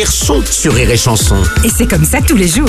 Sont sur Rire et Chanson. Et c'est comme ça tous les jours.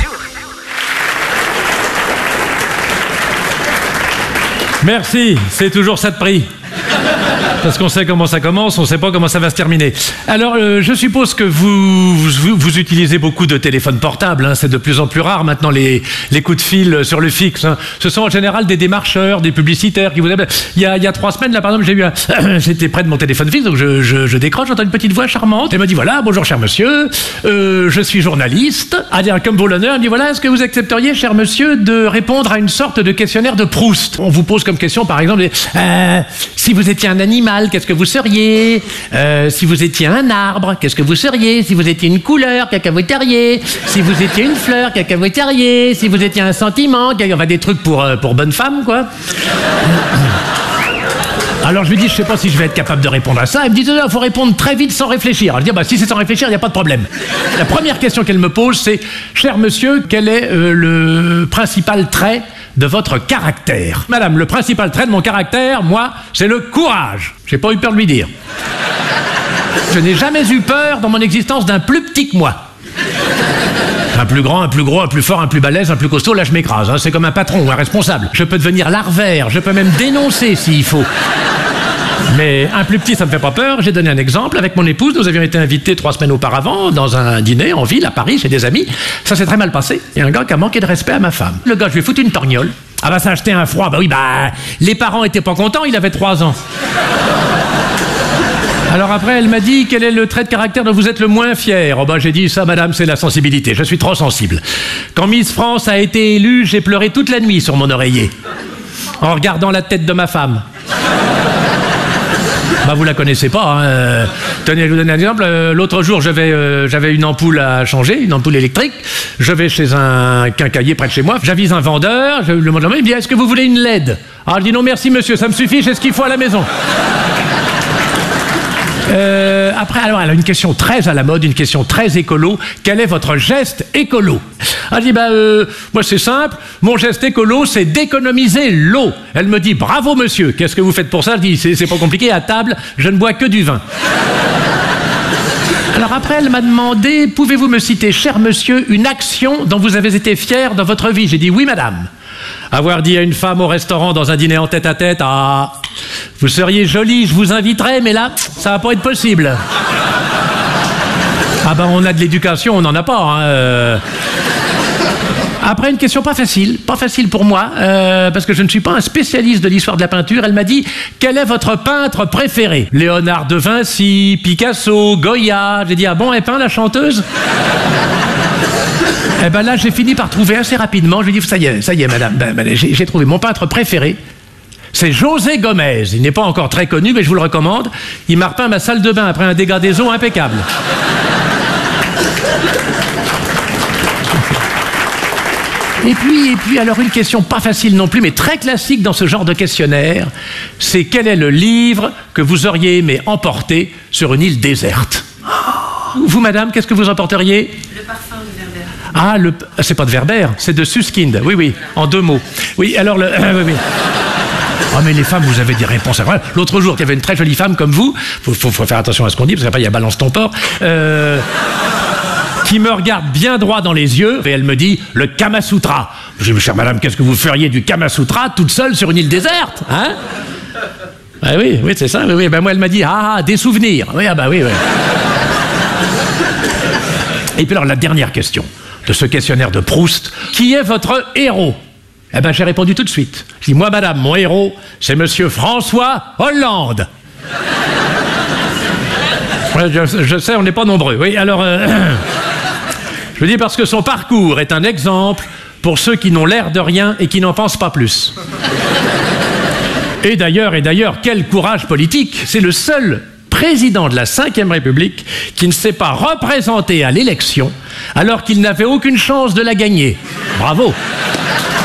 Merci, c'est toujours ça de prix. Parce qu'on sait comment ça commence, on ne sait pas comment ça va se terminer. Alors, je suppose que vous utilisez beaucoup de téléphones portables, hein. C'est de plus en plus rare maintenant les coups de fil sur le fixe, hein. Ce sont en général des démarcheurs, des publicitaires qui vous appellent. Il y a 3 semaines, là, par exemple, j'étais près de mon téléphone fixe, donc je décroche, j'entends une petite voix charmante. Elle me dit, voilà, bonjour cher monsieur, je suis journaliste. Elle dit, comme vaut l'honneur, elle me dit, voilà, est-ce que vous accepteriez, cher monsieur, de répondre à une sorte de questionnaire de Proust? On vous pose comme question, par exemple, si vous étiez un animal, qu'est-ce que vous seriez? Si vous étiez un arbre, qu'est-ce que vous seriez? Si vous étiez une couleur, cacahuéteriez? Si vous étiez une fleur, cacahuéteriez? Si vous étiez un sentiment, enfin des trucs pour bonne femme, quoi. Alors je lui dis, je sais pas si je vais être capable de répondre à ça. Elle me dit, il faut répondre très vite sans réfléchir. Alors je dis, si c'est sans réfléchir, il n'y a pas de problème. La première question qu'elle me pose, c'est, cher monsieur, quel est le principal trait de votre caractère? Madame, le principal trait de mon caractère, moi, c'est le courage. J'ai pas eu peur de lui dire. Je n'ai jamais eu peur dans mon existence d'un plus petit que moi. Un plus grand, un plus gros, un plus fort, un plus balèze, un plus costaud, là je m'écrase, hein. C'est comme un patron, un responsable. Je peux devenir larvaire, je peux même dénoncer s'il faut. Mais un plus petit, ça me fait pas peur. J'ai donné un exemple. Avec mon épouse, nous avions été invités 3 semaines auparavant dans un dîner en ville, à Paris, chez des amis. Ça s'est très mal passé. Il y a un gars qui a manqué de respect à ma femme. Le gars, je lui ai foutu une torgnole. Ah bah ça a acheté un froid. Bah oui, les parents étaient pas contents, il avait 3 ans. Alors après, elle m'a dit, quel est le trait de caractère dont vous êtes le moins fier? Oh bah j'ai dit, ça madame, c'est la sensibilité. Je suis trop sensible. Quand Miss France a été élue, j'ai pleuré toute la nuit sur mon oreiller. En regardant la tête de ma femme. Bah vous la connaissez pas, hein. Tenez, je vous donne un exemple. L'autre jour, j'avais une ampoule à changer, une ampoule électrique. Je vais chez un quincaillier près de chez moi. J'avise un vendeur. Le vendeur me dit, est-ce que vous voulez une LED? Alors je dis, non merci monsieur, ça me suffit, j'ai ce qu'il faut à la maison. Après, alors, elle a une question très à la mode, une question très écolo. Quel est votre geste écolo? Elle dit, moi c'est simple, mon geste écolo, c'est d'économiser l'eau. Elle me dit, bravo monsieur, qu'est-ce que vous faites pour ça? Je dis, c'est pas compliqué, à table, je ne bois que du vin. Alors après, elle m'a demandé, pouvez-vous me citer, cher monsieur, une action dont vous avez été fier dans votre vie? J'ai dit, oui madame. Avoir dit à une femme au restaurant dans un dîner en tête-à-tête, ah, vous seriez jolie, je vous inviterais, mais là, ça va pas être possible. Ah on a de l'éducation, on n'en a pas, hein. Après, une question pas facile pour moi, parce que je ne suis pas un spécialiste de l'histoire de la peinture. Elle m'a dit, quel est votre peintre préféré? Léonard de Vinci, Picasso, Goya. J'ai dit, ah bon, elle peint la chanteuse? Eh ben là, j'ai fini par trouver assez rapidement. Je lui ai dit, ça y est, madame, j'ai trouvé mon peintre préféré. C'est José Gomez. Il n'est pas encore très connu, mais je vous le recommande. Il m'a repeint ma salle de bain après un dégât des eaux impeccable. Et puis, alors une question pas facile non plus, mais très classique dans ce genre de questionnaire, c'est quel est le livre que vous auriez aimé emporter sur une île déserte? Vous, madame, qu'est-ce que vous emporteriez? Le parfum de Werber. Ah, c'est pas de Werber, c'est de Suskind. Oui, en 2 mots. Oui, alors oui. Oh mais les femmes, vous avez des réponses incroyables. L'autre jour, il y avait une très jolie femme comme vous, faut faire attention à ce qu'on dit, parce qu'après il y a balance ton porc, qui me regarde bien droit dans les yeux, et elle me dit, le Kama Sutra. Je dis, chère madame, qu'est-ce que vous feriez du Kama Sutra toute seule sur une île déserte, hein? Ah oui, c'est ça, oui. Moi elle m'a dit, des souvenirs. Oui, oui. Et puis alors la dernière question de ce questionnaire de Proust, qui est votre héros? Eh ben j'ai répondu tout de suite. Je dis, moi madame, mon héros, c'est monsieur François Hollande. Ouais, je sais, on n'est pas nombreux. Oui, alors je dis parce que son parcours est un exemple pour ceux qui n'ont l'air de rien et qui n'en pensent pas plus. Et d'ailleurs, quel courage politique! C'est le seul président de la Ve République qui ne s'est pas représenté à l'élection alors qu'il n'avait aucune chance de la gagner. Bravo!